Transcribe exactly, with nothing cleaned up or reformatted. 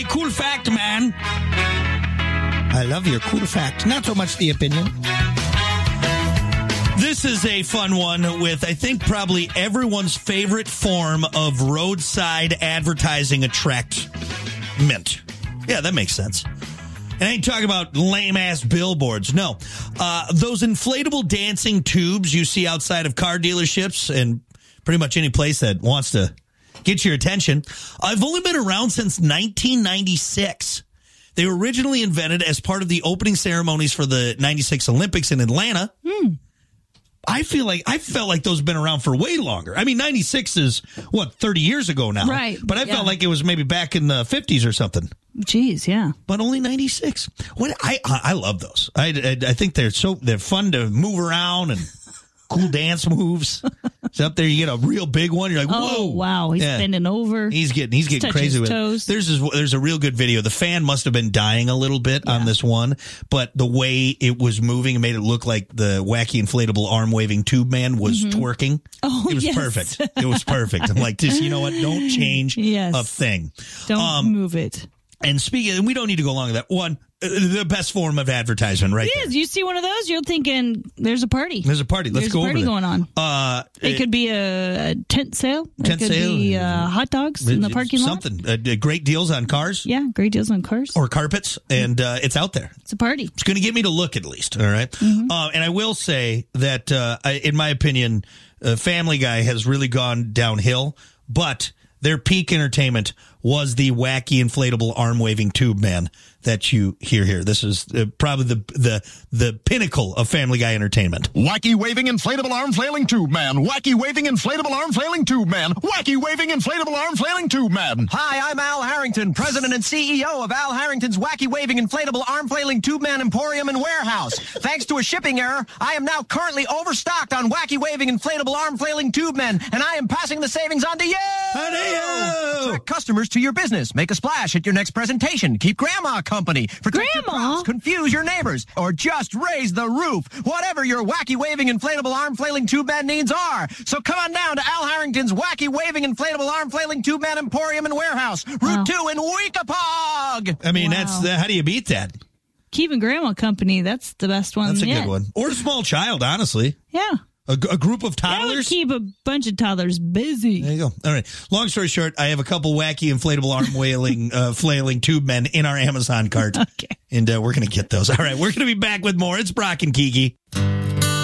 Cool fact, man. I love your cool fact. Not so much the opinion. This is a fun one with, I think, probably everyone's favorite form of roadside advertising attractment. Yeah, that makes sense. And I ain't talking about lame-ass billboards. No. Uh, those inflatable dancing tubes you see outside of car dealerships and pretty much any place that wants to get your attention. I've only been around since nineteen ninety-six. They were originally invented as part of the opening ceremonies for the ninety-six Olympics in Atlanta. Hmm. I feel like I felt like those have been around for way longer. I mean, ninety-six is, what, thirty years ago now. Right. But I yeah. felt like it was maybe back in the fifties or something. Jeez, yeah. But only ninety-six. What I I love those. I, I, I think they're so they're fun to move around and cool dance moves. So up there, you get a real big one. You're like, whoa! Oh, wow! He's yeah. bending over. He's getting he's getting crazy with toes. it. There's this, there's a real good video. The fan must have been dying a little bit yeah. on this one, but the way it was moving made it look like the wacky inflatable arm waving tube man was mm-hmm. twerking. Oh, it was yes. perfect. It was perfect. I'm like, just you know what? Don't change yes. a thing. Don't um, move it. And speaking, and we don't need to go along with that. One, the best form of advertisement, right? It is. There. You see one of those, you're thinking, "There's a party. There's a party. Let's There's go a party over going on." Uh, it, it could be a, a tent sale. Tent it could sale. be uh, hot dogs in the parking something. lot. Something. Uh, great deals on cars. Yeah, great deals on cars or carpets, and uh, it's out there. It's a party. It's going to get me to look at least. All right. Mm-hmm. Uh, and I will say that, uh, I, in my opinion, uh, Family Guy has really gone downhill, but their peak entertainment was the wacky inflatable arm waving tube man that you hear here. This is uh, probably the the the pinnacle of Family Guy entertainment. Wacky waving inflatable arm flailing tube man. Wacky waving inflatable arm flailing tube man. Wacky waving inflatable arm flailing tube man. Hi, I'm Al Harrington, president and C E O of Al Harrington's Wacky waving inflatable arm flailing tube man emporium and warehouse. Thanks to a shipping error, I am now currently overstocked on wacky waving inflatable arm flailing tube men, and I am passing the savings on to you. On to you. Attract customers to your business. Make a splash at your next presentation. Keep grandma company. Protect your crops, confuse your neighbors, or just raise the roof. Whatever your wacky waving inflatable arm flailing tube man needs are. So come on down to Al Harrington's Wacky waving inflatable arm flailing tube man emporium and warehouse, Route wow. two in Weekapaug. I mean, wow. that's the, how do you beat that? Keeping grandma company. That's the best one. That's a yet. good one. Or a small child, honestly. Yeah. A, a group of toddlers? That would keep a bunch of toddlers busy. There you go. All right. Long story short, I have a couple wacky inflatable arm wailing, uh, flailing tube men in our Amazon cart. Okay. And uh, we're going to get those. All right. We're going to be back with more. It's Brock and Kiki.